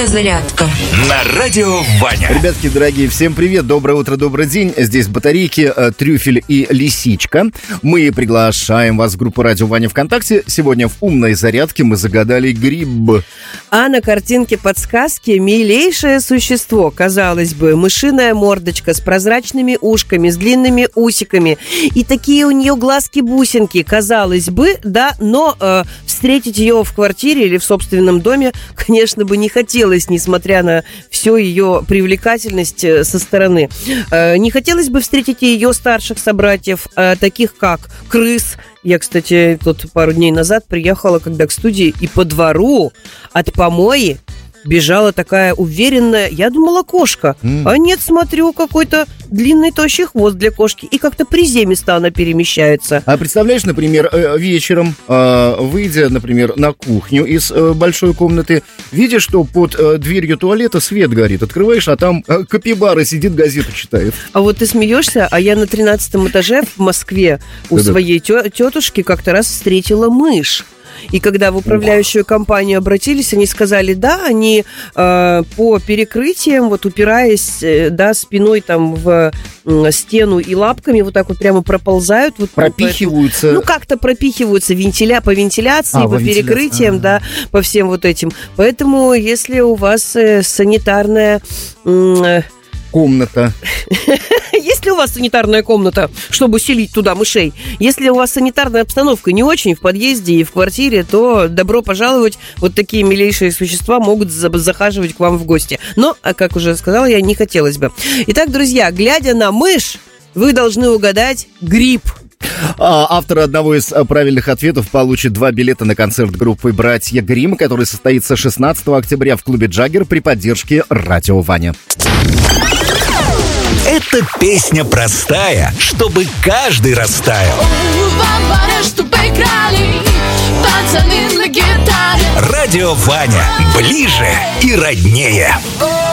Умная зарядка на радио Ваня. Ребятки, дорогие, всем привет, доброе утро, добрый день. Здесь батарейки, трюфель и лисичка. Мы приглашаем вас в группу Радио Ваня ВКонтакте. Сегодня в умной зарядке мы загадали гриб. А на картинке подсказки милейшее существо, казалось бы, мышиная мордочка с прозрачными ушками, с длинными усиками. И такие у нее глазки-бусинки, казалось бы, да, но встретить ее в квартире или в собственном доме, конечно, бы не хотелось, несмотря на всю ее привлекательность со стороны. Не хотелось бы встретить ее старших собратьев, таких как крыс. Я, кстати, тут пару дней назад приехала, когда к студии, и по двору от помои бежала такая уверенная, я думала, кошка. А нет, смотрю, какой-то длинный тощий хвост для кошки. И как-то приземисто она перемещается. А представляешь, например, вечером, выйдя, например, на кухню из большой комнаты, видишь, что под дверью туалета свет горит. Открываешь, а там капибара сидит, газету читает. А вот ты смеешься, а я на 13-м этаже в Москве у своей тетушки как-то раз встретила мышь. И когда в управляющую компанию обратились, они сказали, да, они по перекрытиям, вот упираясь, да, спиной там в стену и лапками вот так вот прямо проползают. Вот, пропихиваются. Ну, как-то пропихиваются по вентиляции, по перекрытиям, да, по всем вот этим. Поэтому, если у вас санитарная... комната. Если у вас санитарная комната, чтобы селить туда мышей, если у вас санитарная обстановка не очень в подъезде и в квартире, то добро пожаловать, вот такие милейшие существа могут захаживать к вам в гости. Но, как уже сказала я, не хотелось бы. Итак, друзья, глядя на мышь, вы должны угадать гриб. Автор одного из правильных ответов получит 2 билета на концерт группы «Братья Гримм», который состоится 16 октября в клубе «Джаггер» при поддержке Радио Ваня. Это песня простая, чтобы каждый растаял. Радио Ваня. Ближе и роднее.